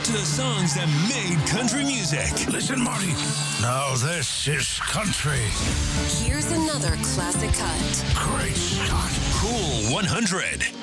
to the songs that made country music. Listen, Marty. Now this is country. Here's another classic cut. Great Scott. Cool 100.